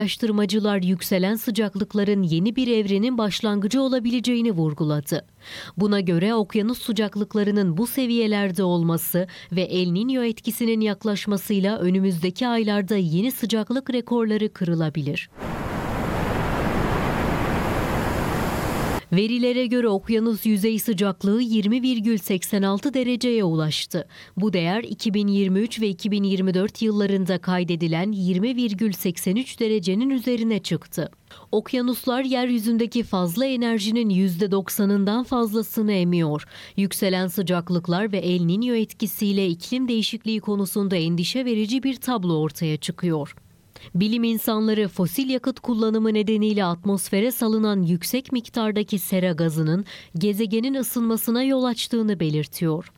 Araştırmacılar yükselen sıcaklıkların yeni bir evrenin başlangıcı olabileceğini vurguladı. Buna göre okyanus sıcaklıklarının bu seviyelerde olması ve El Niño etkisinin yaklaşmasıyla önümüzdeki aylarda yeni sıcaklık rekorları kırılabilir. Verilere göre okyanus yüzey sıcaklığı 20,86 dereceye ulaştı. Bu değer 2023 ve 2024 yıllarında kaydedilen 20,83 derecenin üzerine çıktı. Okyanuslar yeryüzündeki fazla enerjinin %90'ından fazlasını emiyor. Yükselen sıcaklıklar ve El Niño etkisiyle iklim değişikliği konusunda endişe verici bir tablo ortaya çıkıyor. Bilim insanları fosil yakıt kullanımı nedeniyle atmosfere salınan yüksek miktardaki sera gazının gezegenin ısınmasına yol açtığını belirtiyor.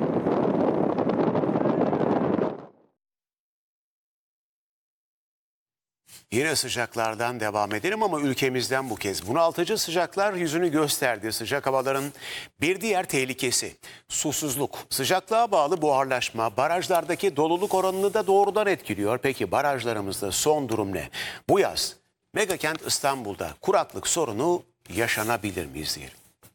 Yine sıcaklardan devam edelim ama ülkemizden bu kez bunaltıcı sıcaklar yüzünü gösterdi. Sıcak havaların bir diğer tehlikesi susuzluk. Sıcaklığa bağlı buharlaşma barajlardaki doluluk oranını da doğrudan etkiliyor. Peki barajlarımızda son durum ne? Bu yaz megakent İstanbul'da kuraklık sorunu yaşanabilir miyiz diyelim.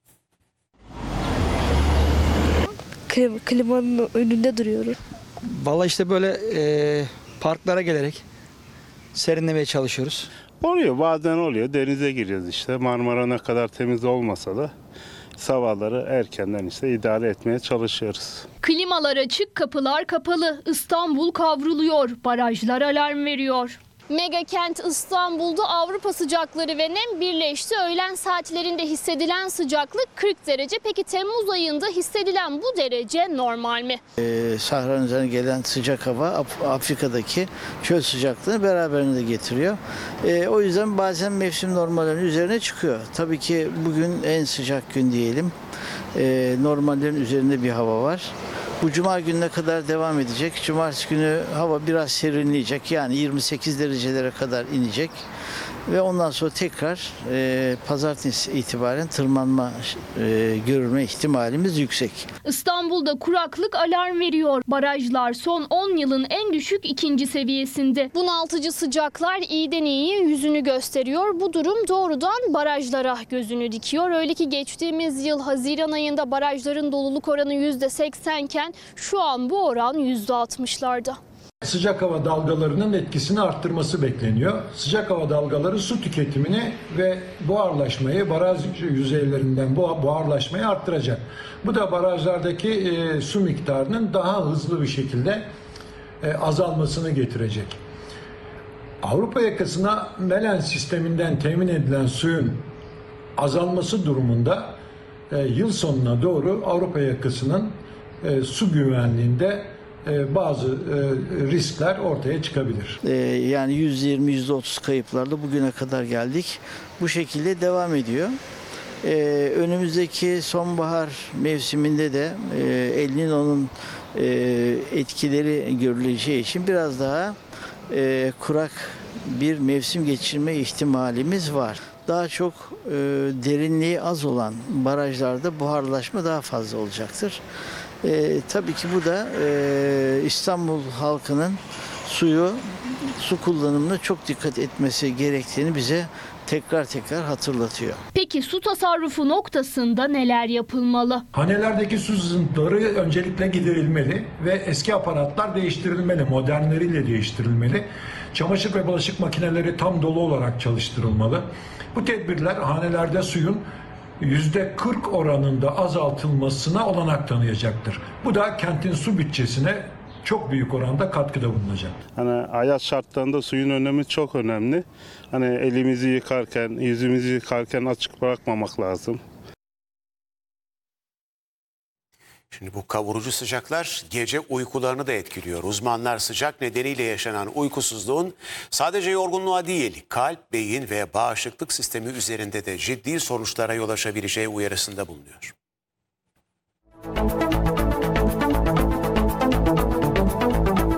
Klimanın önünde duruyorum. Vallahi işte böyle parklara gelerek serinlemeye çalışıyoruz. Oluyor, bazen oluyor. Denize giriyoruz işte. Marmara ne kadar temiz olmasa da sabahları erkenden işte idare etmeye çalışıyoruz. Klimalar açık, kapılar kapalı. İstanbul kavruluyor. Barajlar alarm veriyor. Megakent İstanbul'da Avrupa sıcakları ve nem birleşti. Öğlen saatlerinde hissedilen sıcaklık 40 derece. Peki Temmuz ayında hissedilen bu derece normal mi? Sahranın üzerine gelen sıcak hava Afrika'daki çöl sıcaklığını beraberinde getiriyor. O yüzden bazen mevsim normallerinin üzerine çıkıyor. Tabii ki bugün en sıcak gün diyelim. Normallerin üzerinde bir hava var. Bu cuma gününe kadar devam edecek. Cumartesi günü hava biraz serinleyecek. Yani 28 derecelere kadar inecek. Ve ondan sonra tekrar pazartesi itibaren tırmanma görülme ihtimalimiz yüksek. İstanbul'da kuraklık alarm veriyor. Barajlar son 10 yılın en düşük 2. seviyesinde. Bunaltıcı sıcaklar iyiden iyiye yüzünü gösteriyor. Bu durum doğrudan barajlara gözünü dikiyor. Öyle ki geçtiğimiz yıl Haziran ayında barajların doluluk oranı %80 iken şu an bu oran %60'larda. Sıcak hava dalgalarının etkisini arttırması bekleniyor. Sıcak hava dalgaları su tüketimini ve buharlaşmayı, baraj yüzeylerinden buharlaşmayı arttıracak. Bu da barajlardaki su miktarının daha hızlı bir şekilde azalmasını getirecek. Avrupa yakasına Melen sisteminden temin edilen suyun azalması durumunda yıl sonuna doğru Avrupa yakasının su güvenliğinde bazı riskler ortaya çıkabilir. Yani %20-%30 kayıplarla bugüne kadar geldik. Bu şekilde devam ediyor. Önümüzdeki sonbahar mevsiminde de El Niño'nun etkileri görüleceği için biraz daha kurak bir mevsim geçirme ihtimalimiz var. Daha çok derinliği az olan barajlarda buharlaşma daha fazla olacaktır. Tabii ki bu da İstanbul halkının su kullanımına çok dikkat etmesi gerektiğini bize tekrar hatırlatıyor. Peki su tasarrufu noktasında neler yapılmalı? Hanelerdeki su sızıntıları öncelikle giderilmeli ve eski aparatlar değiştirilmeli, modernleriyle değiştirilmeli. Çamaşır ve bulaşık makineleri tam dolu olarak çalıştırılmalı. Bu tedbirler hanelerde suyun %40 oranında azaltılmasına olanak tanıyacaktır. Bu da kentin su bütçesine çok büyük oranda katkıda bulunacak. Hani hayat şartlarında suyun önemi çok önemli. Hani elimizi yıkarken, yüzümüzü yıkarken açık bırakmamak lazım. Şimdi bu kavurucu sıcaklar gece uykularını da etkiliyor. Uzmanlar sıcak nedeniyle yaşanan uykusuzluğun sadece yorgunluğa değil, kalp, beyin ve bağışıklık sistemi üzerinde de ciddi sonuçlara yol açabileceği uyarısında bulunuyor.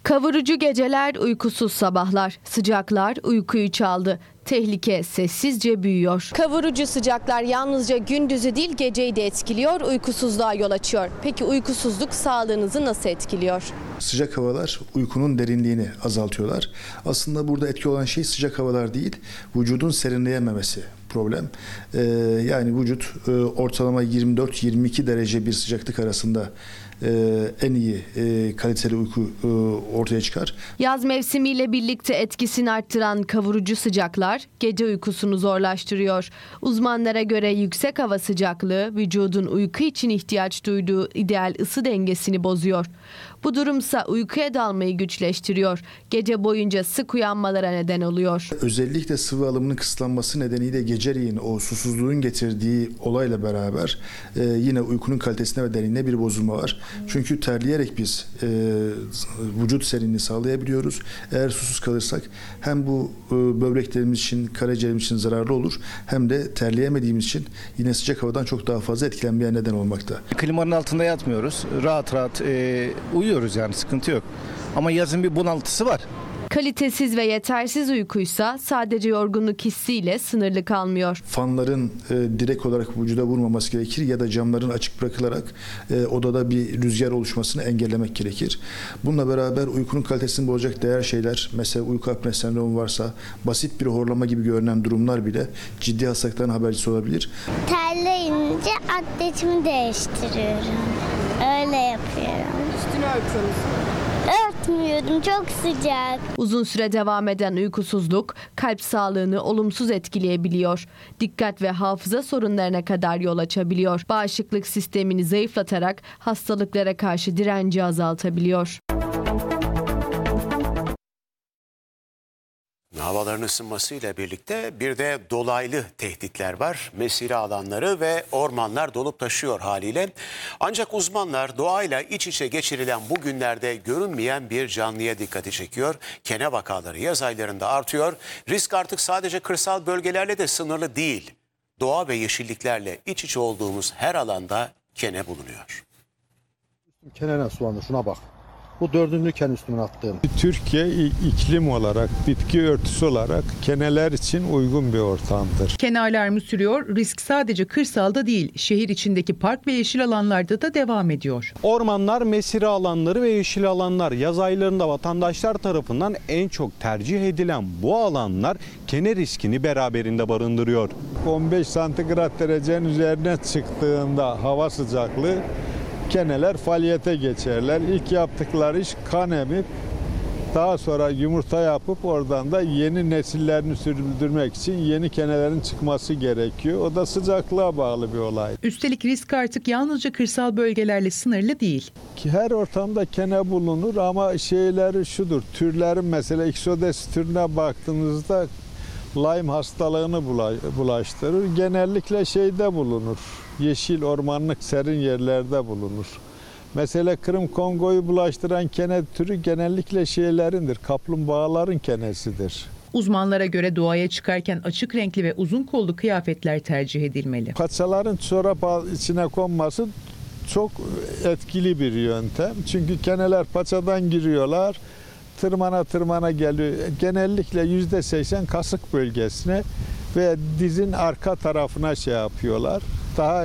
Kavurucu geceler, uykusuz sabahlar, sıcaklar uykuyu çaldı. Tehlike sessizce büyüyor. Kavurucu sıcaklar yalnızca gündüzü değil geceyi de etkiliyor, uykusuzluğa yol açıyor. Peki uykusuzluk sağlığınızı nasıl etkiliyor? Sıcak havalar uykunun derinliğini azaltıyorlar. Aslında burada etki olan şey sıcak havalar değil, vücudun serinleyememesi problem. Yani vücut ortalama 24-22 derece bir sıcaklık arasında en iyi kaliteli uyku ortaya çıkar. Yaz mevsimiyle birlikte etkisini arttıran kavurucu sıcaklar gece uykusunu zorlaştırıyor. Uzmanlara göre yüksek hava sıcaklığı vücudun uyku için ihtiyaç duyduğu ideal ısı dengesini bozuyor. Bu durumsa uykuya dalmayı güçleştiriyor. Gece boyunca sık uyanmalara neden oluyor. Özellikle sıvı alımının kısıtlanması nedeniyle geceleyin o susuzluğun getirdiği olayla beraber yine uykunun kalitesine ve derinliğine bir bozulma var. Çünkü terleyerek biz vücut serinliğini sağlayabiliyoruz. Eğer susuz kalırsak hem bu böbreklerimiz için, karaciğerimiz için zararlı olur, hem de terleyemediğimiz için yine sıcak havadan çok daha fazla etkilenmeye neden olmakta. Klimanın altında yatmıyoruz. Rahat rahat uyuyoruz, yani sıkıntı yok. Ama yazın bir bunaltısı var. Kalitesiz ve yetersiz uykuysa sadece yorgunluk hissiyle sınırlı kalmıyor. Fanların direkt olarak vücuda vurmaması gerekir ya da camların açık bırakılarak odada bir rüzgar oluşmasını engellemek gerekir. Bununla beraber uykunun kalitesini bozacak değer şeyler, mesela uyku apne sendromu varsa, basit bir horlama gibi görünen durumlar bile ciddi hastalıkların habercisi olabilir. Terleyince atletimi değiştiriyorum. Öyle yapıyorum. Üstünü örtüyor musun? Örtmüyorum, çok sıcak. Uzun süre devam eden uykusuzluk kalp sağlığını olumsuz etkileyebiliyor. Dikkat ve hafıza sorunlarına kadar yol açabiliyor. Bağışıklık sistemini zayıflatarak hastalıklara karşı direnci azaltabiliyor. Havaların ısınmasıyla birlikte bir de dolaylı tehditler var. Mesire alanları ve ormanlar dolup taşıyor haliyle. Ancak uzmanlar doğayla iç içe geçirilen bu günlerde görünmeyen bir canlıya dikkati çekiyor. Kene vakaları yaz aylarında artıyor. Risk artık sadece kırsal bölgelerle de sınırlı değil. Doğa ve yeşilliklerle iç içe olduğumuz her alanda kene bulunuyor. Kene nasıl sulandı, şuna bak. Bu dördüncü ken üstüne attığım. Türkiye iklim olarak, bitki örtüsü olarak keneler için uygun bir ortamdır. Kene alarmı sürüyor. Risk sadece kırsalda değil, şehir içindeki park ve yeşil alanlarda da devam ediyor. Ormanlar, mesire alanları ve yeşil alanlar yaz aylarında vatandaşlar tarafından en çok tercih edilen bu alanlar kene riskini beraberinde barındırıyor. 15 santigrat derecenin üzerine çıktığında hava sıcaklığı keneler faaliyete geçerler. İlk yaptıkları iş kan emip daha sonra yumurta yapıp oradan da yeni nesillerini sürdürmek için yeni kenelerin çıkması gerekiyor. O da sıcaklığa bağlı bir olay. Üstelik risk artık yalnızca kırsal bölgelerle sınırlı değil. Her ortamda kene bulunur ama şeyleri şudur. Türlerin mesela Ixodes türüne baktığınızda Lyme hastalığını bulaştırır. Genellikle şeyde bulunur. Yeşil, ormanlık, serin yerlerde bulunur. Mesela Kırım Kongo'yu bulaştıran kene türü genellikle şeylerindir. Kaplumbağaların kenesidir. Uzmanlara göre doğaya çıkarken açık renkli ve uzun kollu kıyafetler tercih edilmeli. Paçaların çorap içine konması çok etkili bir yöntem. Çünkü keneler paçadan giriyorlar. Tırmana geliyor. Genellikle %80 kasık bölgesine ve dizin arka tarafına şey yapıyorlar. Daha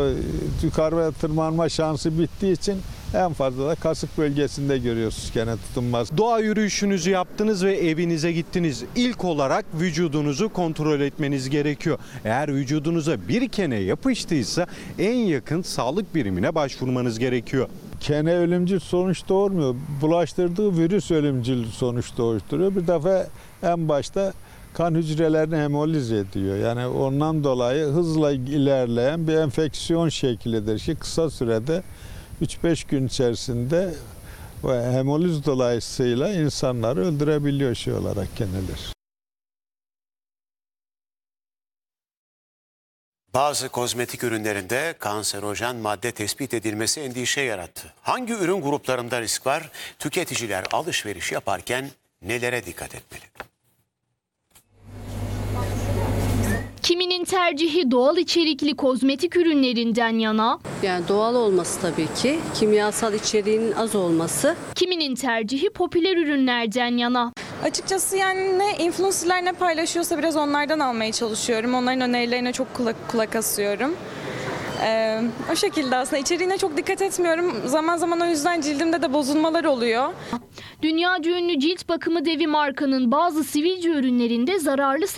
yukarıya tırmanma şansı bittiği için en fazla da kasık bölgesinde görüyorsunuz kene tutunması. Doğa yürüyüşünüzü yaptınız ve evinize gittiniz. İlk olarak vücudunuzu kontrol etmeniz gerekiyor. Eğer vücudunuza bir kene yapıştıysa en yakın sağlık birimine başvurmanız gerekiyor. Kene ölümcül sonuç doğurmuyor. Bulaştırdığı virüs ölümcül sonuç doğuşturuyor. Bir defa en başta kan hücrelerini hemoliz ediyor. Yani ondan dolayı hızla ilerleyen bir enfeksiyon şeklidir ki kısa sürede 3-5 gün içerisinde hemoliz dolayısıyla insanları öldürebiliyor şey olarak keneler. Bazı kozmetik ürünlerinde kanserojen madde tespit edilmesi endişe yarattı. Hangi ürün gruplarında risk var? Tüketiciler alışveriş yaparken nelere dikkat etmeli? Kiminin tercihi doğal içerikli kozmetik ürünlerinden yana, Yani doğal olması tabii ki, kimyasal içeriğinin az olması. kiminin tercihi popüler ürünlerden yana. Açıkçası yani ne influencerlar ne paylaşıyorsa biraz onlardan almaya çalışıyorum. Onların önerilerine çok kulak asıyorum. O şekilde aslında içeriğine çok dikkat etmiyorum. Zaman zaman o yüzden cildimde de bozulmalar oluyor. Dünyaca ünlü cilt bakımı devi markanın bazı sivilce ürünlerinde zararlı